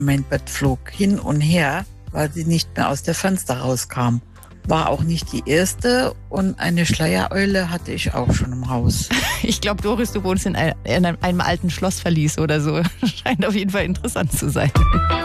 Mein Bett flog hin und her, weil sie nicht mehr aus der Fenster rauskam. War auch nicht die erste und eine Schleiereule hatte ich auch schon im Haus. Ich glaube, Doris, du wohnst in einem alten Schlossverlies oder so. Scheint auf jeden Fall interessant zu sein.